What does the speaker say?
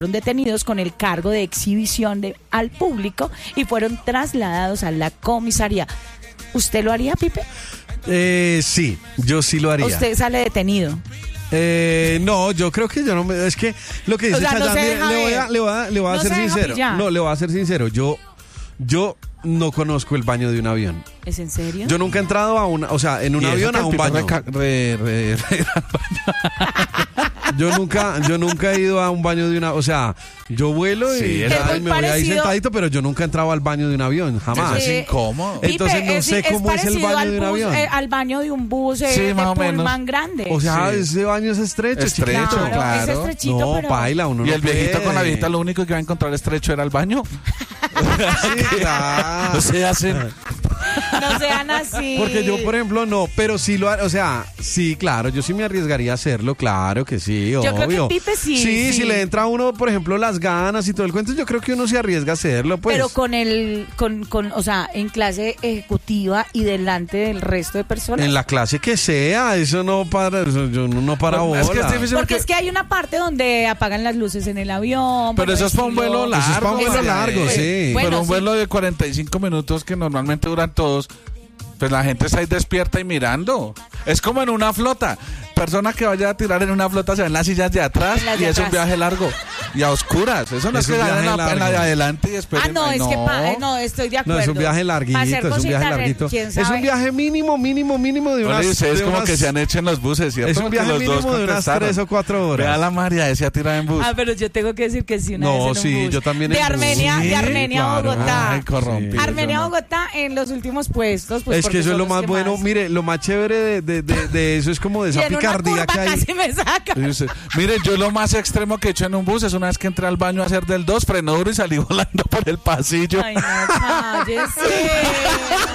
detenidos con el cargo de exhibición al público y fueron trasladados a la comisaría. ¿Usted lo haría, Pipe? Sí, yo sí lo haría. ¿Usted sale detenido? No, yo creo que yo no me... Es que lo que dice Chayanne, le voy a ser sincero. No, le voy a ser sincero. Yo no conozco el baño de un avión. ¿Es en serio? Yo nunca he entrado a un avión a un baño. Yo nunca he ido a un baño de una... O sea, yo vuelo y me voy ahí sentadito, pero yo nunca he entrado al baño de un avión, jamás. Es incómodo. Entonces no sé cómo es el baño de un avión. Al baño de un bus sí, más o menos. Pullman grande. O sea, ese baño es estrecho, claro. Es estrechito, no, pero... paila, uno y no el viejito puede. con la viejita lo único que va a encontrar estrecho era el baño. Sí, claro. O sea, No sean así. Porque yo, por ejemplo, no, pero sí o sea, sí, claro, yo sí me arriesgaría a hacerlo, claro que sí, obvio. Yo creo que Pipe sí. Sí, si le entra a uno, por ejemplo, las ganas y todo el cuento, yo creo que uno se arriesga a hacerlo, pues. Pero o sea, en clase ejecutiva y delante del resto de personas. En la clase que sea, eso no para, yo no para bola. Es que es difícil porque es que hay una parte donde apagan las luces en el avión. Pero eso es para un vuelo largo. Eso es para un vuelo largo, sí. Bueno, pero un sí. vuelo de 45 minutos que normalmente duran todos, pues la gente está ahí despierta y mirando. Es como en una flota. Persona que vaya a tirar en una flota se ven las sillas de atrás y es un viaje largo y a oscuras. Eso no es que vayan en la de adelante y esperen. No, es que no, estoy de acuerdo. No, es un viaje larguito, es un viaje mínimo de unas... Es como que se han hecho en los buses, ¿cierto? Es un viaje mínimo de unas 3 o 4 horas. Vea la María, ese ha tirado en bus. Pero yo tengo que decir que sí, una no, vez en un sí, bus. yo también de en Armenia, bus. de Armenia a Bogotá. Ay, corrompido. Armenia a Bogotá en los últimos puestos. Pues, es que eso es lo más bueno. Mire, lo más chévere de eso es como de esa picardía que hay. Casi me saca. Mire, yo lo más extremo que he hecho en un bus es una vez que entré al baño a hacer del 2, frené duro y salí volando por el pasillo. Ay, no, cállese.